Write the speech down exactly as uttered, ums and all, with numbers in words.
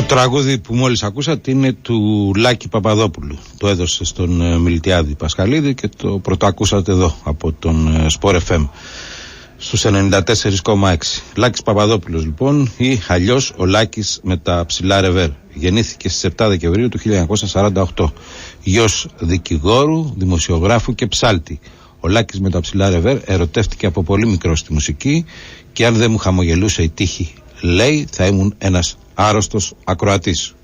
τραγούδι που μόλις ακούσατε είναι του Λάκη Παπαδόπουλου. Το έδωσε στον Μιλτιάδη Πασχαλίδη και το πρωτοακούσατε εδώ από τον Sport εφ εμ στους ενενήντα τέσσερα κόμμα έξι. Λάκης Παπαδόπουλος λοιπόν, ή αλλιώς ο Λάκης με τα ψηλά ρεβέρ. Γεννήθηκε στις επτά Δεκεμβρίου του χίλια εννιακόσια σαράντα οκτώ. Γιος δικηγόρου, δημοσιογράφου και ψάλτη. Ο Λάκης με τα ψηλά ρεβέρ ερωτεύτηκε από πολύ μικρό στη μουσική και αν δεν μου χαμογελούσε η τύχη, λέει, θα ήμουν ένας άρρωστος ακροατής.